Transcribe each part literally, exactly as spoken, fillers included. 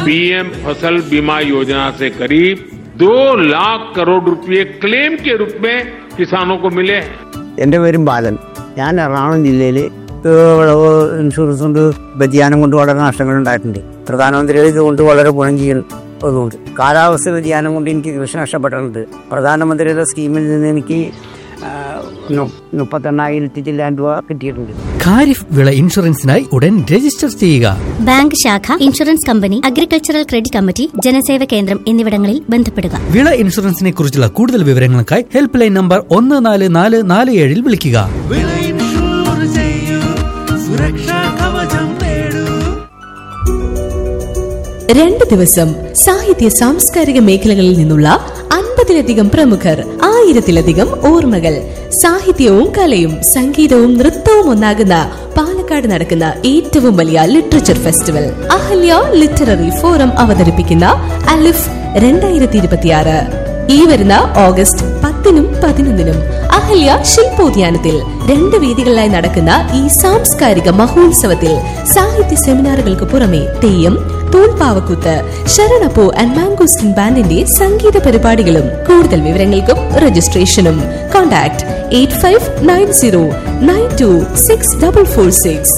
PM फसल बीमा योजना से करीब दो लाख करोड़ रुपए क्लेम के रूप में किसानों को मिले हैं. എന്റെ പേരും ബാലൻ. ഞാൻ എറണാകുളം ജില്ലയിൽ വിളവ് ഇൻഷുറൻസ് കൊണ്ട് വ്യതിയാനം കൊണ്ട് വളരെ നഷ്ടങ്ങൾ ഉണ്ടായിട്ടുണ്ട്. പ്രധാനമന്ത്രിയുടെ ഇതുകൊണ്ട് വളരെ ഗുണം ചെയ്യുന്നതുകൊണ്ട് കാലാവസ്ഥ വ്യതിയാനം കൊണ്ട് എനിക്ക് കൃഷി നഷ്ടപ്പെട്ടിട്ടുണ്ട്. പ്രധാനമന്ത്രിയുടെ സ്കീമിൽ നിന്ന് എനിക്ക് മുപ്പത്തെണ്ണായിരത്തി ചില്ലാൻ രൂപ കിട്ടിയിട്ടുണ്ട്. ഖാരിഫ് വിള ഇൻഷുറൻസിനായി ഉടൻ രജിസ്റ്റർ ചെയ്യുക. ബാങ്ക് ശാഖ, insurance company, agricultural credit committee, ജനസേവ കേന്ദ്രം എന്നിവിടങ്ങളിൽ ബന്ധപ്പെടുക. വിള ഇൻഷുറൻസിനെ കുറിച്ചുള്ള കൂടുതൽ വിവരങ്ങൾക്കായി ഹെൽപ്പ് ലൈൻ നമ്പർ ഒന്ന് നാല് നാല് നാല് ഏഴിൽ വിളിക്കുക. വിള ഇൻഷുർ ചെയ്യൂ, സുരക്ഷാ കവചം നേടൂ. രണ്ട് ദിവസം സാഹിത്യ സാംസ്കാരിക മേഖലകളിൽ നിന്നുള്ള അൻപതിലധികം പ്രമുഖർ, ആയിരത്തിലധികം ഓർമ്മകൾ, സാഹിത്യവും കലയും സംഗീതവും നൃത്തവും ഒന്നാകുന്ന പാലക്കാട് നടക്കുന്ന ഏറ്റവും വലിയ literature festival Ahalya literary forum അവതരിപ്പിക്കുന്ന അലിഫ് രണ്ടായിരത്തി ഇരുപത്തിയാറ് ഈ വരുന്ന ഓഗസ്റ്റ് പത്തിനും പതിനൊന്നിനും അഹല്യ ശില്പോദ്യാനത്തിൽ രണ്ട് വേദികളിലായി നടക്കുന്ന ഈ സാംസ്കാരിക മഹോത്സവത്തിൽ സാഹിത്യ സെമിനാറുകൾക്ക് പുറമെ തെയ്യം, തൂൺപാവക്കൂത്ത്, ശരണപ്പൂ ആൻഡ് മാംഗോസ്റ്റിൻ ബാൻഡിന്റെ സംഗീത പരിപാടികളും. കൂടുതൽ വിവരങ്ങൾക്കും രജിസ്ട്രേഷനും contact eight five nine zero nine to six double four six.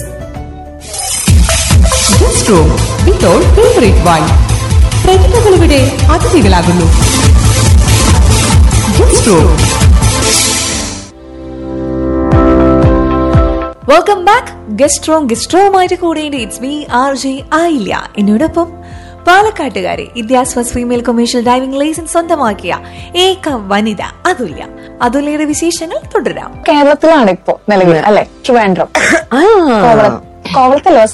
പ്രതിഭകളിവിടെ അതിഥികളാകുന്നു. Welcome back. Guest room guest റൂമായിട്ട് കൂടിയിട്ട് ഇറ്റ്സ് മീ ആർ ജെ ആയില്ല. എന്നോടൊപ്പം പാലക്കാട്ടുകാരെ വിദ്യാസ്വാസ് ഫീമെയിൽ കൊമേഴ്ഷ്യൽ ഡൈവിംഗ് ലൈസൻസ് സ്വന്തമാക്കിയ ഏക വനിത അതുല്യ. അതുല്യയുടെ വിശേഷങ്ങൾ തുടരാം. കേരളത്തിലാണ് ഇപ്പോ നിലവിൽ അല്ലെ? ട്രിവാൻഡ്രം, കോവളത്തല്ലോ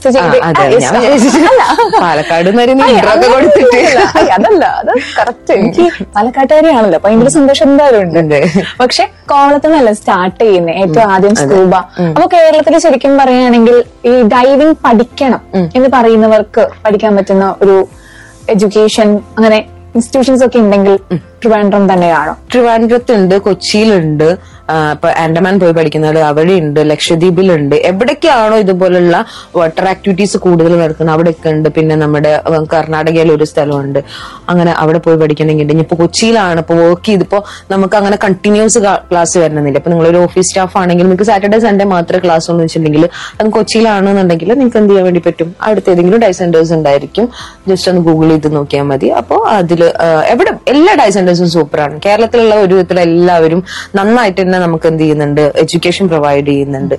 പാലക്കാട് കൊടുത്തിട്ട് അതല്ല, അത് കറക്റ്റ്. എനിക്ക് പാലക്കാട്ടുകാരിയാണല്ലോ, ഭയങ്കര സന്തോഷം എന്തായാലും ഉണ്ട്. പക്ഷെ കോവളത്തുനിന്നല്ല സ്റ്റാർട്ട് ചെയ്യുന്നത് ഏറ്റവും ആദ്യം സ്കൂബ. അപ്പൊ കേരളത്തിൽ ശരിക്കും പറയുകയാണെങ്കിൽ ഈ ഡൈവിംഗ് പഠിക്കണം എന്ന് പറയുന്നവർക്ക് പഠിക്കാൻ പറ്റുന്ന ഒരു എഡ്യൂക്കേഷൻ അങ്ങനെ ഇൻസ്റ്റിറ്റ്യൂഷൻസ് ഒക്കെ ഉണ്ടെങ്കിൽ ട്രിവാൻഡ്രം തന്നെയാണോ? ട്രിവാൻഡ്രത്തുണ്ട്, കൊച്ചിയിലുണ്ട്, ഇപ്പൊ ആൻഡമാൻ പോയി പഠിക്കുന്നത് അവിടെ ഉണ്ട്, ലക്ഷദ്വീപിലുണ്ട്. എവിടേക്കാണോ ഇതുപോലുള്ള വാട്ടർ ആക്ടിവിറ്റീസ് കൂടുതൽ നടക്കുന്നത് അവിടെയൊക്കെ ഉണ്ട്. പിന്നെ നമ്മുടെ കർണാടകയിൽ ഒരു സ്ഥലമുണ്ട്, അങ്ങനെ അവിടെ പോയി പഠിക്കണമെങ്കിൽ. ഇപ്പൊ കൊച്ചിയിലാണ് ഇപ്പൊ വർക്ക് ചെയ്തിപ്പോ നമുക്ക് അങ്ങനെ കണ്ടിന്യൂസ് ക്ലാസ് വരണമെന്നില്ല. ഇപ്പൊ നിങ്ങളൊരു ഓഫീസ് സ്റ്റാഫ് ആണെങ്കിൽ നിങ്ങൾക്ക് സാറ്റർഡേ സൺഡേ മാത്രമേ ക്ലാസ് ഉള്ളൂ വെച്ചിട്ടുണ്ടെങ്കിൽ അത് കൊച്ചിയിലാണെന്നുണ്ടെങ്കിൽ നിങ്ങൾക്ക് എന്ത് ചെയ്യാൻ വേണ്ടി പറ്റും? അടുത്ത ഏതെങ്കിലും ഡൈ സെന്റേഴ്സ് ഉണ്ടായിരിക്കും, ജസ്റ്റ് ഒന്ന് ഗൂഗിൾ ചെയ്ത് നോക്കിയാൽ മതി. അപ്പൊ അതില് എവിടെ എല്ലാ ഡൈ സെന്റേഴ്സും സൂപ്പറാണ്. കേരളത്തിലുള്ള ഒരു വിധത്തിൽ എല്ലാവരും നന്നായിട്ട് തന്നെ നമുക്ക് എന്ത് ചെയ്യുന്നുണ്ട്, എഡ്യൂക്കേഷൻ പ്രൊവൈഡ് ചെയ്യുന്നുണ്ട്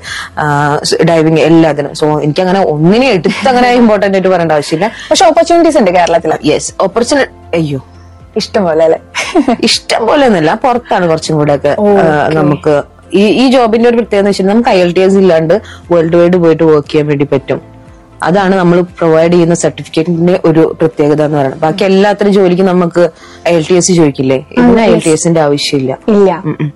ഡൈവിംഗ് എല്ലാത്തിനും. സോ എനിക്ക് അങ്ങനെ ഒന്നിനെ എടുത്ത് അങ്ങനെ ഇമ്പോർട്ടന്റ് ആയിട്ട് പറയേണ്ട ആവശ്യമില്ല. പക്ഷെ ഓപ്പർച്യൂണിറ്റീസ് ഉണ്ട് കേരളത്തിൽ. യെസ്, ഓപ്പർച്യൂണിറ്റി അയ്യോ ഇഷ്ടം പോലെ അല്ലെ? ഇഷ്ടം പോലെ ഒന്നുമില്ല, പുറത്താണ് കുറച്ചും കൂടെ ഒക്കെ നമുക്ക് ഈ ഈ ജോബിന്റെ ഒരു പ്രത്യേകത എന്ന് വെച്ചാൽ നമുക്ക് ഐ എൽ ടി എസ് ഇല്ലാണ്ട് വേൾഡ് വൈഡ് പോയിട്ട് വർക്ക് ചെയ്യാൻ വേണ്ടി പറ്റും. അതാണ് നമ്മൾ പ്രൊവൈഡ് ചെയ്യുന്ന സർട്ടിഫിക്കറ്റിന്റെ ഒരു പ്രത്യേകത എന്ന് പറയുന്നത്. ബാക്കി എല്ലാത്തരം ജോലിക്കും നമുക്ക് ഐ എൽ ടി എസ് ചോദിക്കില്ലേ, ഇതിന് ഐ എൽ ടി എസിന്റെ ആവശ്യമില്ല. ഇല്ല,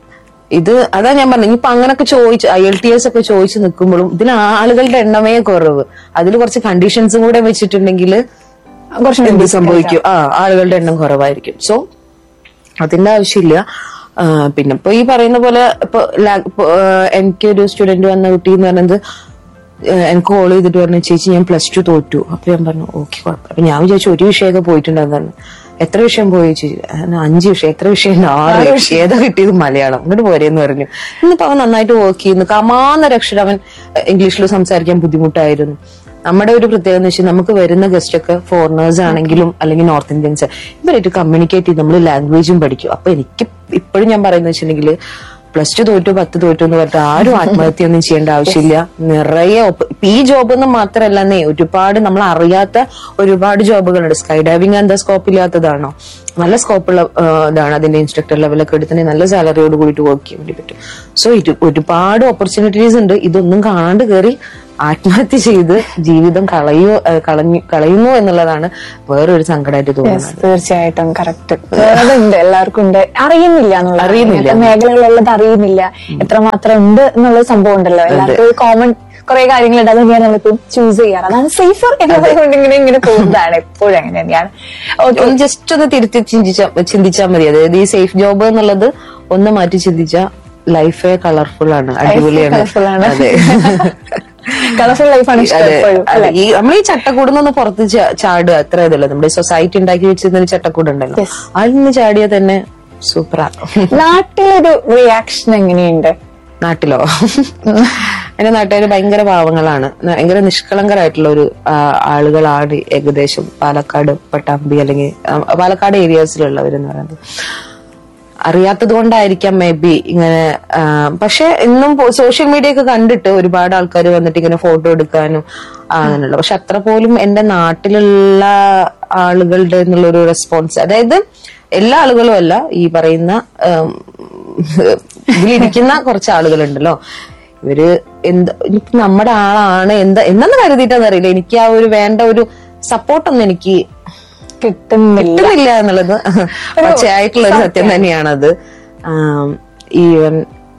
ഇത് അതാ ഞാൻ പറഞ്ഞു. ഇപ്പൊ അങ്ങനൊക്കെ ചോദിച്ച് ഐ എൽ ടി എസ് ഒക്കെ ചോദിച്ചു നിൽക്കുമ്പോഴും ഇതിൽ ആളുകളുടെ എണ്ണമേ കുറവ്. അതിൽ കുറച്ച് കണ്ടീഷൻസും കൂടെ വെച്ചിട്ടുണ്ടെങ്കിൽ എന്ത് സംഭവിക്കും? ആ ആളുകളുടെ എണ്ണം കുറവായിരിക്കും. സോ അതിന്റെ ആവശ്യമില്ല. പിന്നെ ഇപ്പൊ ഈ പറയുന്ന പോലെ ഇപ്പൊ എനിക്കൊരു സ്റ്റുഡന്റ് വന്ന കുട്ടി എന്ന് പറയുന്നത് എനിക്ക് കോൾ ചെയ്തിട്ട് പറഞ്ഞു, ചേച്ചി ഞാൻ പ്ലസ് ടു തോറ്റു. അപ്പൊ ഞാൻ പറഞ്ഞു ഓക്കെ കുഴപ്പമില്ല. അപ്പൊ ഞാൻ വിചാരിച്ചു ഒരു വിഷയമൊക്കെ പോയിട്ടുണ്ടെന്ന്. എത്ര വിഷയം പോയി ചേച്ചി? അഞ്ച് വിഷയം. എത്ര വിഷയം? ആറ് വിഷയം. ഏതാ കിട്ടിയത്? മലയാളം. ഇങ്ങോട്ട് പോരെന്ന് പറഞ്ഞു. ഇന്നിപ്പോ അവൻ നന്നായിട്ട് വർക്ക് ചെയ്യുന്നു. കമാന്നൊരു അക്ഷരം അവൻ ഇംഗ്ലീഷിൽ സംസാരിക്കാൻ ബുദ്ധിമുട്ടായിരുന്നു. നമ്മുടെ ഒരു പ്രത്യേകത എന്ന് വെച്ചാൽ നമുക്ക് വരുന്ന ഗസ്റ്റ് ഒക്കെ ഫോറിനേഴ്സ് ആണെങ്കിലും അല്ലെങ്കിൽ നോർത്ത് ഇന്ത്യൻസ് ഇവരായിട്ട് കമ്മ്യൂണിക്കേറ്റ് ചെയ്ത് നമ്മൾ ലാംഗ്വേജും പഠിക്കും. അപ്പൊ എനിക്ക് ഇപ്പോഴും ഞാൻ പറയുന്നത് വെച്ചിട്ടുണ്ടെങ്കിൽ പ്ലസ് ടു തോറ്റു പത്ത് തോറ്റു എന്ന് പറഞ്ഞിട്ട് ആരും ആത്മഹത്യ ഒന്നും ചെയ്യേണ്ട ആവശ്യമില്ല. നിറയെ ഈ ജോബ് ഒന്നും മാത്രമല്ലെന്നേ, ഒരുപാട് നമ്മൾ അറിയാത്ത ഒരുപാട് ജോബുകളുണ്ട്. സ്കൈ ഡൈവിംഗ് എന്താ സ്കോപ്പ് ഇല്ലാത്തതാണോ? നല്ല സ്കോപ്പുള്ള ഇതാണ്. അതിന്റെ ഇൻസ്ട്രക്ടർ ലെവലൊക്കെ എടുത്തിട്ടുണ്ടെങ്കിൽ നല്ല സാലറിയോട് കൂടിയിട്ട് വർക്ക് ചെയ്യാൻ വേണ്ടി പറ്റും. സോ ഇത് ഒരുപാട് ഓപ്പർച്യൂണിറ്റീസ് ഉണ്ട്. ഇതൊന്നും കാണാണ്ട് കയറി ആത്മഹത്യ ചെയ്ത് ജീവിതം കളയോ കളഞ്ഞു കളയുന്നു എന്നുള്ളതാണ് വേറൊരു സങ്കടമായിട്ട് തോന്നുന്നത്. തീർച്ചയായിട്ടും കറക്റ്റ്. ഉണ്ട്, എല്ലാവർക്കും ഉണ്ട്, അറിയുന്നില്ല എന്നുള്ള അറിയുന്നില്ല മേഖലകളുള്ളത് അറിയുന്നില്ല എത്രമാത്രം ഉണ്ട് എന്നുള്ള സംഭവം ഉണ്ടല്ലോ. എല്ലാവർക്കും കോമൺ കുറെ കാര്യങ്ങളുണ്ട്, അത് തന്നെയാണ് നമ്മളിപ്പോ ചൂസ് ചെയ്യാറ്. അതാണ് സേഫർ എന്നതുകൊണ്ട് ഇങ്ങനെ ഇങ്ങനെ പോകുന്നതാണ് എപ്പോഴും അങ്ങനെ തന്നെയാണ്. ഒന്ന് ജസ്റ്റ് ഒന്ന് തിരുത്തി ചിന്തിച്ചാ ചിന്തിച്ചാൽ മതി. അതായത് ഈ സേഫ് ജോബ് എന്നുള്ളത് ഒന്ന് മാറ്റി ചിന്തിച്ചാൽ ലൈഫേ കളർഫുൾ ആണ്, അടിപൊളിയാണ്. അതെ, കളർഫുൾ ലൈഫാണ് ഇഷ്ടം. ഈ നമ്മൾ ഈ ചട്ടക്കൂടുന്നൊന്ന് പുറത്ത് ചാടുക അത്ര ഇതല്ല. നമ്മുടെ സൊസൈറ്റി ഉണ്ടാക്കി വെച്ചിരുന്ന ഒരു ചട്ടക്കൂട് ഉണ്ടല്ലോ, അതിൽ നിന്ന് ചാടിയാൽ തന്നെ സൂപ്പറാ. നാട്ടിലൊരു റിയാക്ഷൻ എങ്ങനെയുണ്ട്? നാട്ടിലോ? എന്റെ നാട്ടുകാര് ഭയങ്കര പാവങ്ങളാണ്, ഭയങ്കര നിഷ്കളങ്കരായിട്ടുള്ള ഒരു ആളുകളാണ് ഏകദേശം പാലക്കാട്, പട്ടാമ്പി അല്ലെങ്കിൽ പാലക്കാട് ഏരിയാസിലുള്ളവരെന്ന് പറയുന്നത്. അറിയാത്തത് കൊണ്ടായിരിക്കാം മേ ബി ഇങ്ങനെ. പക്ഷെ ഇന്നും സോഷ്യൽ മീഡിയ ഒക്കെ കണ്ടിട്ട് ഒരുപാട് ആൾക്കാർ വന്നിട്ട് ഇങ്ങനെ ഫോട്ടോ എടുക്കാനും അങ്ങനെയുള്ള, പക്ഷെ അത്ര പോലും എന്റെ നാട്ടിലുള്ള ആളുകളുടെ എന്നുള്ളൊരു റെസ്പോൺസ്, അതായത് എല്ലാ ആളുകളും അല്ല, ഈ പറയുന്ന ഇതിലിരിക്കുന്ന കുറച്ച് ആളുകളുണ്ടല്ലോ, ഇവര് എന്താ നമ്മുടെ ആളാണ് എന്താ എന്നു കരുതിയിട്ടാന്നറിയില്ല, എനിക്ക് ആ ഒരു വേണ്ട ഒരു സപ്പോർട്ടൊന്നും എനിക്ക് കിട്ടുന്നില്ല എന്നുള്ളത് പച്ചയായിട്ടുള്ള ഒരു സത്യം തന്നെയാണത്. ഈവൻ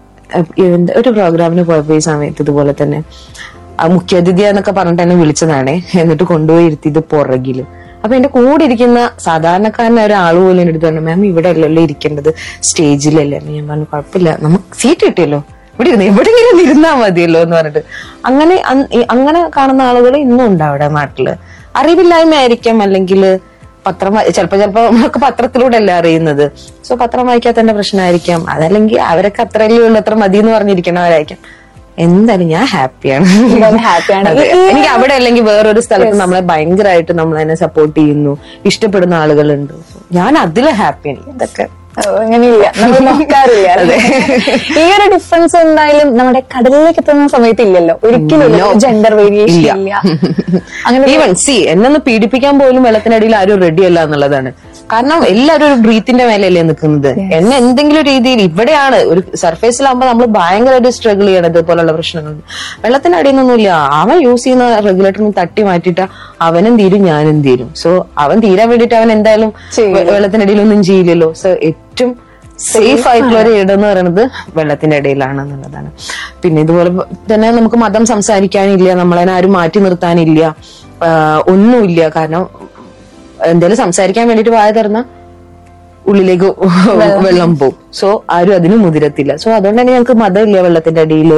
ഒരു പ്രോഗ്രാമിന് പോയപ്പോ ഈ സമയത്ത് ഇതുപോലെ തന്നെ ആ മുഖ്യാതിഥി എന്നൊക്കെ പറഞ്ഞിട്ട് എന്നെ വിളിച്ചതാണേ, എന്നിട്ട് കൊണ്ടുപോയി ഇരുത്തിയത് പുറകില്. അപ്പൊ എന്റെ കൂടെ ഇരിക്കുന്ന സാധാരണക്കാരനായ ഒരാൾ പോലും എന്റെ അടുത്ത് പറഞ്ഞു, മാം ഇവിടെ അല്ലല്ലോ ഇരിക്കേണ്ടത്, സ്റ്റേജിലല്ലേ. ഞാൻ പറഞ്ഞു കുഴപ്പമില്ല, നമുക്ക് സീറ്റ് കിട്ടിയല്ലോ, ഇവിടെ ഇരുന്ന് എവിടെയെങ്കിലും ഇരുന്നാ മതിയല്ലോ എന്ന് പറഞ്ഞിട്ട്. അങ്ങനെ അങ്ങനെ കാണുന്ന ആളുകൾ ഇന്നും ഉണ്ട് അവിടെ നാട്ടില്. അറിവില്ലായ്മ ആയിരിക്കാം, അല്ലെങ്കിൽ പത്രം ചിലപ്പോ ചിലപ്പോ നമുക്ക് പത്രത്തിലൂടെ അല്ല അറിയുന്നത്, സോ പത്രം വായിക്കാത്തതിന്റെ പ്രശ്നമായിരിക്കാം, അതല്ലെങ്കിൽ അവരൊക്കെ അത്രയല്ലേ ഉള്ളു, അത്ര മതി എന്ന് പറഞ്ഞിരിക്കണവരായിരിക്കും. എന്തായാലും ഞാൻ ഹാപ്പിയാണ്. എനിക്ക് അവിടെ അല്ലെങ്കിൽ വേറൊരു സ്ഥലത്ത് നമ്മളെ ഭയങ്കരമായിട്ട് നമ്മളതിനെ സപ്പോർട്ട് ചെയ്യുന്നു, ഇഷ്ടപ്പെടുന്ന ആളുകളുണ്ട്, ഞാൻ അതില് ഹാപ്പിയാണ്. ഇതൊക്കെ അങ്ങനെയില്ല, നമ്മൾ നോക്കാറില്ല. ഈ ഒരു ഡിഫറൻസ് എന്തായാലും നമ്മുടെ കടലിലേക്ക് എത്തുന്ന സമയത്ത് ഇല്ലല്ലോ, ഒരിക്കലും ജെൻഡർ വേരിയേഷൻ ഇല്ല. അങ്ങനെ ഈവൻ സി എന്നൊന്ന് പീഡിപ്പിക്കാൻ പോലും വെള്ളത്തിനടിയിൽ ആരും റെഡി അല്ല എന്നുള്ളതാണ്. കാരണം എല്ലാവരും ഒരു ബ്രീത്തിന്റെ മേലെയല്ലേ നിൽക്കുന്നത്. എന്നെ എന്തെങ്കിലും രീതിയിൽ ഇവിടെയാണ് ഒരു സർഫേസിലാകുമ്പോൾ നമ്മൾ ഭയങ്കര ഒരു സ്ട്രഗിൾ ചെയ്യണം ഇതുപോലുള്ള പ്രശ്നങ്ങൾ. വെള്ളത്തിനടിയിൽ നിന്നൊന്നുമില്ല, അവൻ യൂസ് ചെയ്യുന്ന റെഗുലേറ്ററിന് തട്ടി മാറ്റിയിട്ട് അവനും തീരും ഞാനും തീരും. സോ അവൻ തീരാൻ വേണ്ടിയിട്ട് അവൻ എന്തായാലും വെള്ളത്തിനടിയിലൊന്നും ചെയ്യില്ലല്ലോ. സോ ഏറ്റവും സേഫ് ആയിട്ടുള്ള ഒരു ഇടം എന്ന് പറയുന്നത് വെള്ളത്തിന്റെ ഇടയിലാണ് എന്നുള്ളതാണ്. പിന്നെ ഇതുപോലെ തന്നെ നമുക്ക് മതം സംസാരിക്കാനില്ല, നമ്മളതിനെ ആരും മാറ്റി നിർത്താനില്ല, ഒന്നുമില്ല. കാരണം എന്തായാലും സംസാരിക്കാൻ വേണ്ടിട്ട് വായ തുറന്ന ഉള്ളിലേക്ക് വെള്ളം പോവും. സോ ആരും അതിന് മുതിരത്തില്ല. സോ അതുകൊണ്ട് തന്നെ ഞങ്ങൾക്ക് മതമില്ല, വെള്ളത്തിന്റെ അടിയിൽ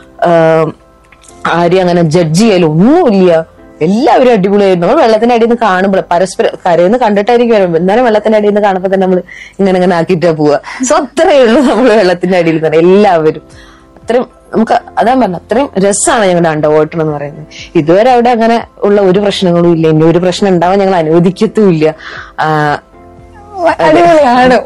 ആരും അങ്ങനെ ജഡ്ജ് ചെയ്യലും ഒന്നുമില്ല. എല്ലാവരും അടിപൊളിയായിരുന്നു. നമ്മൾ വെള്ളത്തിന്റെ അടിയിൽ നിന്ന് കാണുമ്പോൾ പരസ്പരം കരയെന്ന് കണ്ടിട്ടായിരിക്കും വരുമ്പോൾ, എന്നാലും വെള്ളത്തിന്റെ അടിയിൽ നിന്ന് കാണുമ്പോൾ തന്നെ നമ്മൾ ഇങ്ങനെ ഇങ്ങനെ ആക്കിയിട്ടാ പോവുക. സോ അത്രയേ ഉള്ളൂ നമ്മൾ വെള്ളത്തിന്റെ അടിയിൽ തന്നെ എല്ലാവരും. അത്രയും നമുക്ക് അതാ പറഞ്ഞ അത്രയും രസമാണ് ഞങ്ങളുടെ അണ്ടർ വാട്ടർ എന്ന് പറയുന്നത്. ഇതുവരെ അവിടെ അങ്ങനെ ഉള്ള ഒരു പ്രശ്നങ്ങളും ഇല്ല, ഇനി ഒരു പ്രശ്നം ഉണ്ടാവാൻ ഞങ്ങൾ അനുവദിക്കത്തുമില്ല. അടിപൊളിയാണ്.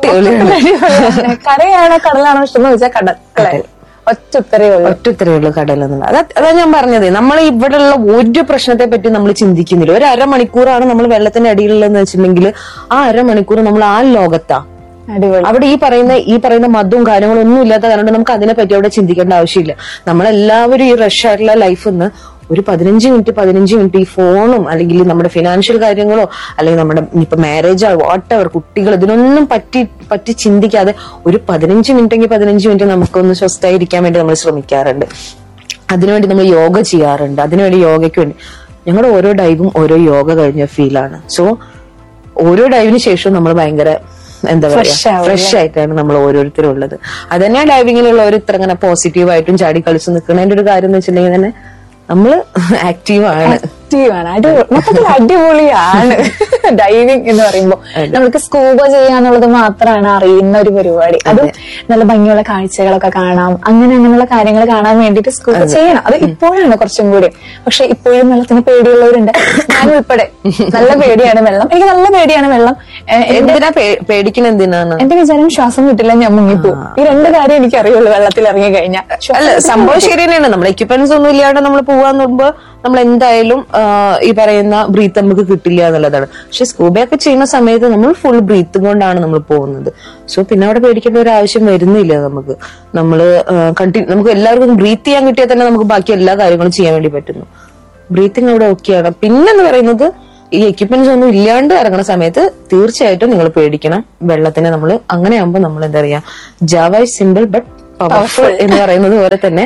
കരയാണോ കടലാണോ ഇഷ്ടം എന്ന് വെച്ചാൽ കടൽ, ഒറ്റുത്തരയുള്ളൂ കടൽ എന്നുള്ളത്. അതാ അതാ ഞാൻ പറഞ്ഞത്, നമ്മൾ ഇവിടെയുള്ള ഒരു പ്രശ്നത്തെ പറ്റി നമ്മൾ ചിന്തിക്കുന്നില്ല. ഒരു അരമണിക്കൂറാണ് നമ്മൾ വെള്ളത്തിന്റെ അടിയിലുള്ളതെന്ന് വെച്ചിട്ടുണ്ടെങ്കിൽ ആ അരമണിക്കൂർ നമ്മൾ ആ ലോകത്താ. അവിടെ ഈ പറയുന്ന ഈ പറയുന്ന മതവും കാര്യങ്ങളും ഒന്നും ഇല്ലാത്ത കാരണം നമുക്ക് അതിനെ പറ്റി അവിടെ ചിന്തിക്കേണ്ട ആവശ്യമില്ല. നമ്മളെല്ലാവരും ഈ റഷ് ആയിട്ടുള്ള ലൈഫിൽ നിന്ന് ഒരു പതിനഞ്ച് മിനിറ്റ് പതിനഞ്ച് മിനിറ്റ് ഈ ഫോണും അല്ലെങ്കിൽ നമ്മുടെ ഫിനാൻഷ്യൽ കാര്യങ്ങളോ അല്ലെങ്കിൽ നമ്മുടെ ഇപ്പൊ മാരേജോ വാട്ടെവർ കുട്ടികൾ ഇതിനൊന്നും പറ്റി പറ്റി ചിന്തിക്കാതെ ഒരു പതിനഞ്ച് മിനിറ്റ് എങ്കിൽ പതിനഞ്ച് മിനിറ്റ് നമുക്കൊന്ന് സ്വസ്ഥമായിരിക്കാൻ വേണ്ടി നമ്മൾ ശ്രമിക്കാറുണ്ട്. അതിനുവേണ്ടി നമ്മൾ യോഗ ചെയ്യാറുണ്ട്. അതിനുവേണ്ടി യോഗയ്ക്ക് വേണ്ടി ഞങ്ങളുടെ ഓരോ ഡൈവും ഓരോ യോഗ കഴിഞ്ഞ ഫീലാണ്. സോ ഓരോ ഡൈവിന് ശേഷവും നമ്മൾ ഭയങ്കര എന്താ പറയാ ഫ്രഷ് ആയിട്ടാണ് നമ്മൾ ഓരോരുത്തരും ഉള്ളത്. അത് തന്നെയാണ് ഡൈവിങ്ങിലുള്ള ഒരു ഇത്ര അങ്ങനെ പോസിറ്റീവായിട്ടും ചാടി കളിച്ച് നിൽക്കുന്നതിന്റെ ഒരു കാര്യം എന്ന് വെച്ചിട്ടുണ്ടെങ്കിൽ തന്നെ നമ്മള് ആക്റ്റീവാണ്. മൊത്തത്തിൽ അടിപൊളിയാണ് ഡൈവിംഗ് എന്ന് പറയുമ്പോ. നമുക്ക് സ്കൂബ ചെയ്യാന്നുള്ളത് മാത്രമാണ് അറിയുന്ന ഒരു പരിപാടി. അത് നല്ല ഭംഗിയുള്ള കാഴ്ചകളൊക്കെ കാണാം, അങ്ങനെ അങ്ങനെയുള്ള കാര്യങ്ങൾ കാണാൻ വേണ്ടിട്ട് സ്കൂബ ചെയ്യണം. അത് ഇപ്പോഴാണ് കുറച്ചും കൂടി. പക്ഷെ ഇപ്പോഴും വെള്ളത്തിന് പേടിയുള്ളവരുണ്ട്, ഞാൻ ഉൾപ്പെടെ. നല്ല പേടിയാണ് വെള്ളം, എനിക്ക് നല്ല പേടിയാണ് വെള്ളം. എന്തിനാ പേടിക്കണ? എന്തിനാണ് എന്റെ വിചാരം ശ്വാസം കിട്ടില്ല, ഞാൻ മുങ്ങിപ്പോവും. ഈ രണ്ട് കാര്യം എനിക്ക് അറിയുള്ളൂ വെള്ളത്തിൽ ഇറങ്ങി കഴിഞ്ഞാൽ. അല്ല, സംഭവം ശരി തന്നെയാണ്. നമ്മുടെ എക്യുപ്മെന്റ്സ് ഒന്നും ഇല്ലാണ്ട് നമ്മൾ പോവാന്ന് പറയുമ്പോ നമ്മൾ എന്തായാലും ഈ പറയുന്ന ബ്രീത്ത് നമുക്ക് കിട്ടില്ല എന്നുള്ളതാണ്. പക്ഷെ സ്കൂബയൊക്കെ ചെയ്യുന്ന സമയത്ത് നമ്മൾ ഫുൾ ബ്രീത്ത് കൊണ്ടാണ് നമ്മൾ പോകുന്നത്. സോ പിന്നെ അവിടെ പേടിക്കേണ്ട ഒരു ആവശ്യം വരുന്നില്ല നമുക്ക്. നമ്മള് കണ്ടിന്യൂ നമുക്ക് എല്ലാവർക്കും ബ്രീത്ത് ചെയ്യാൻ കിട്ടിയാൽ തന്നെ നമുക്ക് ബാക്കി എല്ലാ കാര്യങ്ങളും ചെയ്യാൻ വേണ്ടി പറ്റുന്നു. ബ്രീത്തിങ് അവിടെ ഓക്കെയാണ്. പിന്നെന്ന് പറയുന്നത് ഈ എക്യുപ്മെന്റ്സ് ഒന്നും ഇല്ലാണ്ട് ഇറങ്ങുന്ന സമയത്ത് തീർച്ചയായിട്ടും നിങ്ങൾ പേടിക്കണം വെള്ളത്തിനെ. നമ്മൾ അങ്ങനെ ആകുമ്പോൾ നമ്മൾ എന്താ പറയാ, Java is simple but powerful എന്ന് പറയുന്നത് പോലെ തന്നെ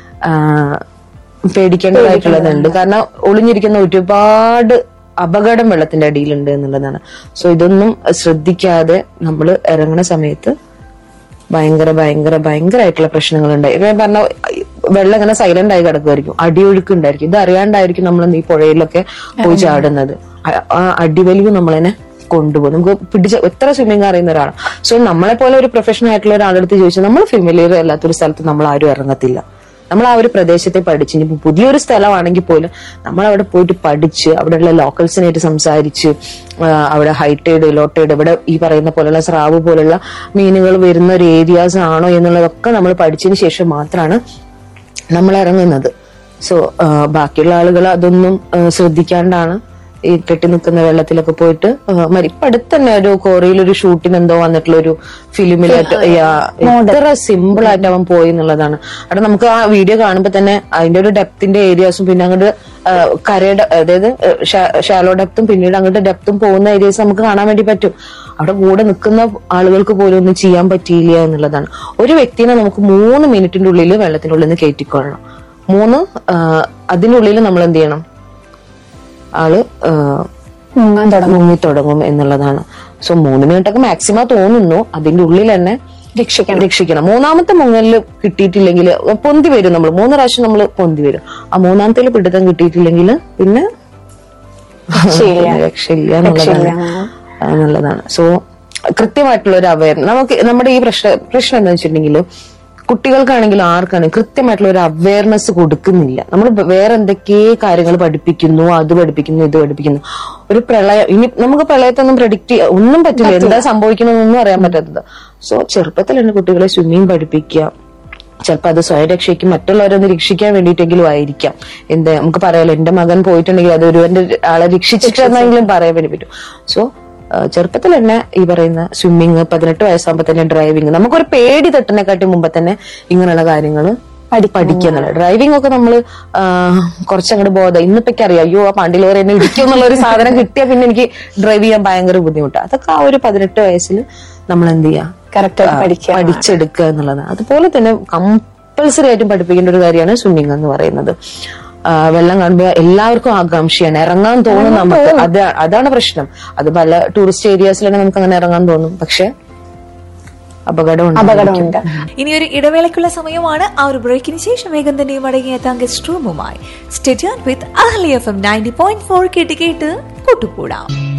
പേടിക്കേണ്ടതായിട്ടുള്ളതുണ്ട്. കാരണം ഒളിഞ്ഞിരിക്കുന്ന ഒരുപാട് അപകടം വെള്ളത്തിന്റെ അടിയിലുണ്ട് എന്നുള്ളതാണ്. സോ ഇതൊന്നും ശ്രദ്ധിക്കാതെ നമ്മൾ ഇറങ്ങുന്ന സമയത്ത് ഭയങ്കര ഭയങ്കര ഭയങ്കരമായിട്ടുള്ള പ്രശ്നങ്ങളുണ്ടായി. ഇപ്പൊ ഞാൻ പറഞ്ഞ വെള്ളം ഇങ്ങനെ സൈലന്റ് ആയി കിടക്കുമായിരിക്കും, അടിയൊഴുക്ക് ഉണ്ടായിരിക്കും. ഇത് അറിയാണ്ടായിരിക്കും നമ്മൾ ഈ പുഴയിലൊക്കെ പോയി ചാടുന്നത്. ആ അടിവലിവ് നമ്മളതിനെ കൊണ്ടുപോകും. നമുക്ക് പിടിച്ച എത്ര സ്വിമ്മിങ് അറിയുന്ന ഒരാളാണ്. സോ നമ്മളെ പോലെ ഒരു പ്രൊഫഷണൽ ആയിട്ടുള്ള ഒരാളെടുത്ത് ചോദിച്ചാൽ നമ്മൾ ഫെമിലിയർ അല്ലാത്തൊരു സ്ഥലത്ത് നമ്മൾ ആരും ഇറങ്ങത്തില്ല. നമ്മൾ ആ ഒരു പ്രദേശത്തെ പഠിച്ച്, ഇനി പുതിയൊരു സ്ഥലമാണെങ്കിൽ പോലും നമ്മൾ അവിടെ പോയിട്ട് പഠിച്ച് അവിടെയുള്ള ലോക്കൽസിനായിട്ട് സംസാരിച്ച് അവിടെ ഹൈറ്റൈഡ് ലോട്ടൈഡ് ഇവിടെ ഈ പറയുന്ന പോലുള്ള സ്രാവ് പോലുള്ള മീനുകൾ വരുന്ന ഒരു ഏരിയാസ് ആണോ എന്നുള്ളതൊക്കെ നമ്മൾ പഠിച്ചതിന് ശേഷം മാത്രമാണ് നമ്മൾ ഇറങ്ങുന്നത്. സോ ബാക്കിയുള്ള ആളുകൾ അതൊന്നും ശ്രദ്ധിക്കാണ്ടാണ് ഈ കെട്ടി നിൽക്കുന്ന വെള്ളത്തിലൊക്കെ പോയിട്ട് മരി. ഇപ്പൊ അടുത്ത് തന്നെ ഒരു കോറിയിൽ ഒരു ഷൂട്ടിന് എന്തോ വന്നിട്ടുള്ള ഒരു ഫിലിമിലായിട്ട് എത്ര സിമ്പിൾ ആയിട്ട് അവൻ പോയി എന്നുള്ളതാണ്. അവിടെ നമുക്ക് ആ വീഡിയോ കാണുമ്പോൾ തന്നെ അതിന്റെ ഒരു ഡെപ്തിന്റെ ഏരിയാസും പിന്നെ അങ്ങോട്ട് കരയുടെ അതായത് ഷാലോ ഡെപ്തും പിന്നീട് അങ്ങോട്ട് ഡെപ്തും പോകുന്ന ഏരിയാസ് നമുക്ക് കാണാൻ വേണ്ടി പറ്റും. അവിടെ കൂടെ നിൽക്കുന്ന ആളുകൾക്ക് പോലും ഒന്നും ചെയ്യാൻ പറ്റിയില്ല എന്നുള്ളതാണ്. ഒരു വ്യക്തിനെ നമുക്ക് മൂന്ന് മിനിറ്റിന്റെ ഉള്ളിൽ വെള്ളത്തിന്റെ ഉള്ളിൽ നിന്ന് കയറ്റിക്കൊള്ളണം. മൂന്ന് അതിനുള്ളിൽ നമ്മൾ എന്ത് ചെയ്യണം, ആള് മുങ്ങി തുടങ്ങും എന്നുള്ളതാണ്. സോ മൂന്ന് മിനിറ്റൊക്കെ മാക്സിമം തോന്നുന്നു. അതിന്റെ ഉള്ളിൽ തന്നെ രക്ഷിക്കണം രക്ഷിക്കണം മൂന്നാമത്തെ മുങ്ങലിൽ കിട്ടിയിട്ടില്ലെങ്കിൽ പൊന്തി വരും. നമ്മൾ മൂന്ന് പ്രാവശ്യം നമ്മൾ പൊന്തി വരും. ആ മൂന്നാമത്തേൽ പിടുത്തം കിട്ടിയിട്ടില്ലെങ്കിൽ പിന്നെ രക്ഷയില്ല എന്നുള്ളതാണ് എന്നുള്ളതാണ് സോ കൃത്യമായിട്ടുള്ള ഒരു അവയർനെസ് നമുക്ക് നമ്മുടെ ഈ പ്രശ്നം പ്രശ്നം എന്താ വെച്ചിട്ടുണ്ടെങ്കിൽ കുട്ടികൾക്കാണെങ്കിലും ആർക്കാണെങ്കിലും കൃത്യമായിട്ടുള്ള ഒരു അവയർനെസ് കൊടുക്കുന്നില്ല. നമ്മൾ വേറെ എന്തൊക്കെ കാര്യങ്ങൾ പഠിപ്പിക്കുന്നു, അത് പഠിപ്പിക്കുന്നു, ഇത് പഠിപ്പിക്കുന്നു. ഒരു പ്രളയം ഇനി നമുക്ക് പ്രളയത്തൊന്നും പ്രെഡിക്റ്റ് ഒന്നും പറ്റില്ല, എന്താ സംഭവിക്കണമെന്നൊന്നും അറിയാൻ പറ്റാത്തത്. സോ ചെറുപ്പത്തിൽ തന്നെ കുട്ടികളെ സ്വിമ്മിങ് പഠിപ്പിക്കുക. ചിലപ്പോൾ അത് സ്വയം രക്ഷയ്ക്ക് മറ്റുള്ളവരൊന്ന് രക്ഷിക്കാൻ വേണ്ടിയിട്ടെങ്കിലും ആയിരിക്കാം. എന്താ നമുക്ക് പറയാലോ, എന്റെ മകൻ പോയിട്ടുണ്ടെങ്കിൽ അത് ഒരുവന്റെ ആളെ രക്ഷിച്ചിട്ടെന്നെങ്കിലും പറയാൻ വേണ്ടി പറ്റും. സോ ചെറുപ്പത്തിൽ തന്നെ ഈ പറയുന്ന സ്വിമ്മിങ്, പതിനെട്ട് വയസ്സാകുമ്പോ തന്നെ ഡ്രൈവിംഗ്, നമുക്കൊരു പേടി തട്ടുന്നതിനെക്കാട്ടി മുമ്പ് തന്നെ ഇങ്ങനെയുള്ള കാര്യങ്ങൾ പഠിക്കുക എന്നുള്ളത്. ഡ്രൈവിംഗ് ഒക്കെ നമ്മൾ കുറച്ചങ്ങോട്ട് ബോധം ഇന്നിപ്പൊക്കെ അറിയാം, അയ്യോ ആ പണ്ടിലോർ എന്നെ ഇടിക്കും എന്നുള്ള ഒരു സാധനം കിട്ടിയാൽ പിന്നെ എനിക്ക് ഡ്രൈവ് ചെയ്യാൻ ഭയങ്കര ബുദ്ധിമുട്ടാണ്. അതൊക്കെ ആ ഒരു പതിനെട്ട് വയസ്സിൽ നമ്മൾ എന്ത് ചെയ്യാ, പഠിച്ചെടുക്കുക എന്നുള്ളതാണ്. അതുപോലെ തന്നെ കമ്പൽസറി ആയിട്ടും പഠിപ്പിക്കേണ്ട ഒരു കാര്യമാണ് സ്വിമ്മിങ് എന്ന് പറയുന്നത്. വെള്ളം കാണുമ്പോൾ എല്ലാവർക്കും ആകാംക്ഷയാണ്, ഇറങ്ങാൻ തോന്നും നമുക്ക്. അത് അതാണ് പ്രശ്നം. അത് പല ടൂറിസ്റ്റ് ഏരിയാസിലാണ് നമുക്ക് അങ്ങനെ ഇറങ്ങാൻ തോന്നും, പക്ഷെ അപകടമുണ്ട് അപകടമുണ്ട് ഇനി ഒരു ഇടവേളയ്ക്കുള്ള സമയമാണ്. ആ ഒരു ബ്രേക്കിന് ശേഷം വേഗം തന്നെ മടങ്ങിയെത്താൻ ഗസ്റ്റ് റൂമുമായി സ്റ്റേ ട്യൂൺഡ് വിത്ത് Ahli F M ninety point four കേട്ട് കേട്ട് കൂട്ടുകൂടാം.